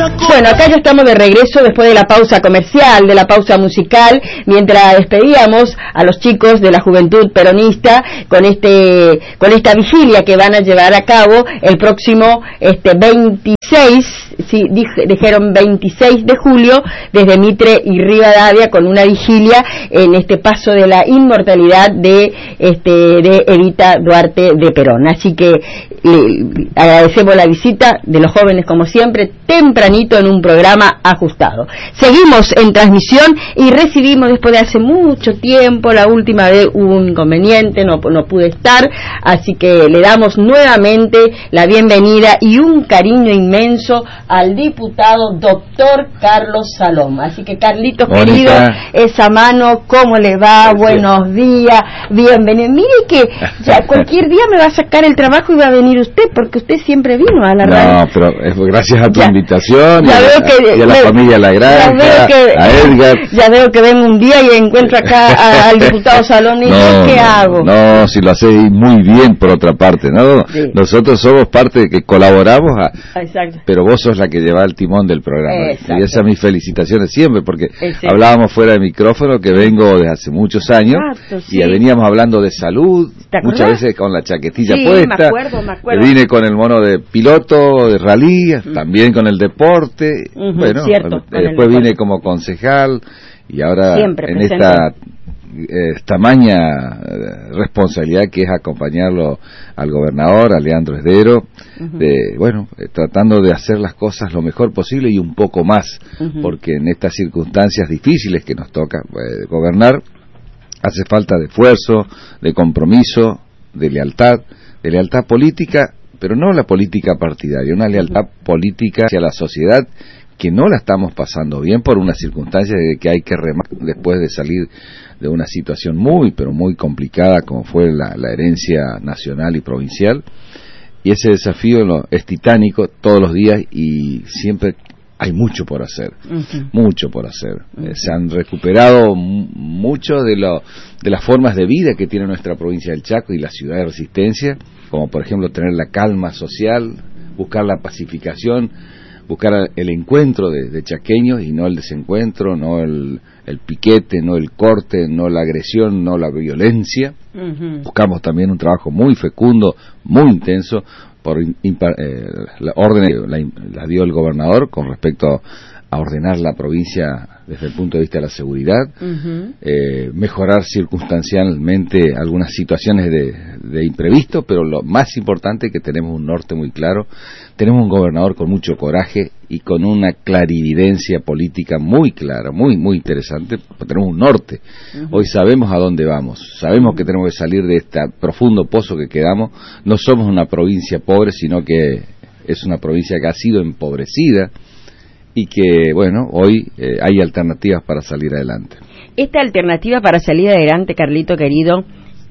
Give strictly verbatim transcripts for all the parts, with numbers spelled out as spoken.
Bueno, acá ya estamos de regreso después de la pausa comercial, de la pausa musical, mientras despedíamos a los chicos de la Juventud Peronista con este con esta vigilia que van a llevar a cabo el próximo este veintiséis, sí, dije, dijeron veintiséis de julio, desde Mitre y Rivadavia, con una vigilia en este paso de la inmortalidad de este de Evita Duarte de Perón. Así que le agradecemos la visita de los jóvenes, como siempre, tempranito en un programa ajustado. Seguimos en transmisión y recibimos, después de hace mucho tiempo, la última vez hubo un inconveniente, no, no pude estar, así que le damos nuevamente la bienvenida y un cariño inmenso al diputado doctor Carlos Salom. Así que, Carlitos, Mónica, querido, esa mano, ¿cómo le va? Gracias. Buenos días, bienvenido. Mire que ya cualquier día me va a sacar el trabajo y va a venir usted, porque usted siempre vino a la no, radio. No, pero es gracias a tu ya, invitación ya y, veo a, que, y a la me, familia La Granja, que, a Edgar. Ya veo que vengo un día y encuentro acá a, al diputado Salom y no, ¿qué no, hago? No, si lo hacéis muy bien, por otra parte, ¿no? Sí. Nosotros somos parte de que colaboramos, a, Exacto. pero vos sos la que lleva el timón del programa. Exacto. Y esas mis felicitaciones siempre, porque Exacto. hablábamos fuera de micrófono que vengo desde hace muchos años. Exacto, sí. Y veníamos hablando de salud, muchas veces con la chaquetilla sí, puesta. Me acuerdo, me acuerdo. Vine con el mono de piloto, de rally, uh-huh. también con el deporte. Uh-huh, bueno, cierto, después vine como concejal y ahora Siempre en presente. esta eh, tamaña responsabilidad que es acompañarlo al gobernador, a Leandro Esdero, uh-huh. de, bueno, eh, tratando de hacer las cosas lo mejor posible y un poco más, uh-huh. porque en estas circunstancias difíciles que nos toca eh, gobernar, hace falta de esfuerzo, de compromiso, de lealtad, de lealtad política, pero no la política partidaria, una lealtad uh-huh. política hacia la sociedad, que no la estamos pasando bien por una circunstancia de que hay que remar después de salir de una situación muy, pero muy complicada como fue la, la herencia nacional y provincial, y ese desafío lo, es titánico todos los días y siempre hay mucho por hacer, uh-huh. mucho por hacer. Uh-huh. Eh, se han recuperado m- mucho de, lo, de las formas de vida que tiene nuestra provincia del Chaco y la ciudad de Resistencia, como por ejemplo tener la calma social, buscar la pacificación, buscar el encuentro de, de chaqueños y no el desencuentro, no el, el piquete, no el corte, no la agresión, no la violencia. Uh-huh. Buscamos también un trabajo muy fecundo, muy intenso, por impar, eh, la orden la, la dio el gobernador con respecto a ordenar la provincia desde el punto de vista de la seguridad, uh-huh. eh, mejorar circunstancialmente algunas situaciones de, de imprevisto, pero lo más importante es que tenemos un norte muy claro, tenemos un gobernador con mucho coraje y con una clarividencia política muy clara, muy muy interesante, tenemos un norte, uh-huh. hoy sabemos a dónde vamos, sabemos uh-huh. que tenemos que salir de este profundo pozo que quedamos, no somos una provincia pobre, sino que es una provincia que ha sido empobrecida, y que, bueno, hoy eh, hay alternativas para salir adelante. Esta alternativa para salir adelante, Carlito querido,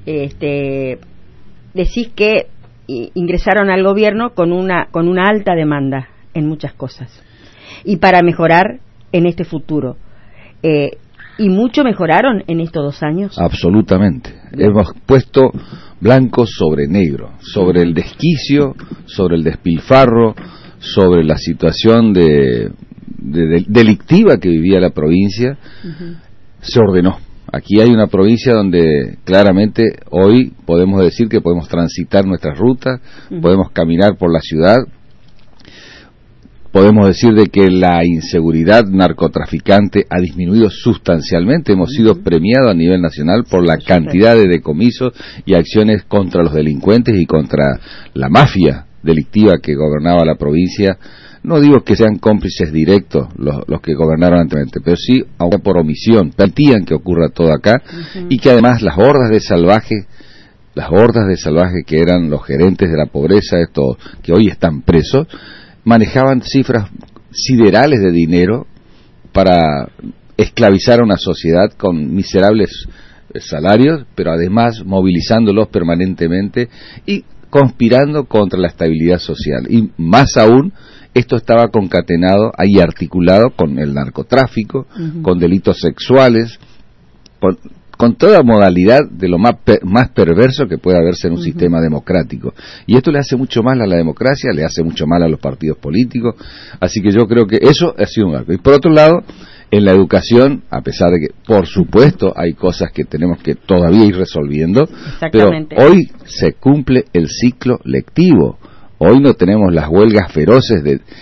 este, decís que ingresaron al gobierno con una con una alta demanda en muchas cosas y para mejorar en este futuro. Eh, ¿Y mucho mejoraron en estos dos años? Absolutamente. Bien. Hemos puesto blanco sobre negro, sobre el desquicio, sobre el despilfarro, sobre la situación de... De, de, delictiva que vivía la provincia, uh-huh. se ordenó. Aquí hay una provincia donde claramente hoy podemos decir que podemos transitar nuestras rutas, uh-huh. podemos caminar por la ciudad, podemos decir de que la inseguridad narcotraficante ha disminuido sustancialmente, hemos uh-huh. sido premiados a nivel nacional por la cantidad de decomisos y acciones contra los delincuentes y contra la mafia delictiva que gobernaba la provincia. No digo que sean cómplices directos los, los que gobernaron anteriormente, pero sí, aunque por omisión, permitían que ocurra todo acá, uh-huh. y que además las hordas de salvajes, las hordas de salvajes que eran los gerentes de la pobreza, estos que hoy están presos, manejaban cifras siderales de dinero para esclavizar a una sociedad con miserables salarios, pero además movilizándolos permanentemente y conspirando contra la estabilidad social. Y más aún, esto estaba concatenado y articulado con el narcotráfico, uh-huh. con delitos sexuales, con, con toda modalidad de lo más per, más perverso que pueda haberse en un uh-huh. sistema democrático. Y esto le hace mucho mal a la democracia, le hace mucho mal a los partidos políticos, así que yo creo que eso ha sido un arco. Y por otro lado, en la educación, a pesar de que, por supuesto, hay cosas que tenemos que todavía ir resolviendo, pero hoy se cumple el ciclo lectivo. Hoy no tenemos las huelgas feroces de